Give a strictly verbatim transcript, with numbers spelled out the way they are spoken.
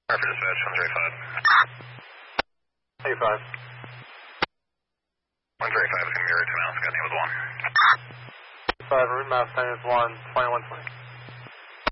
Harper dispatch, one three five. A five. one three five is going to be route to Mouse, got me with one. five, route Mouse, time is one, twenty-one twenty.